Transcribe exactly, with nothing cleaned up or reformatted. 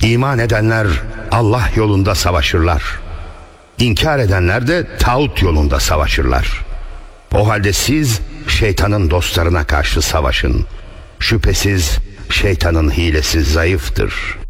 İman edenler Allah yolunda savaşırlar. İnkar edenler de tağut yolunda savaşırlar. O halde siz şeytanın dostlarına karşı savaşın. Şüphesiz şeytanın hilesi zayıftır.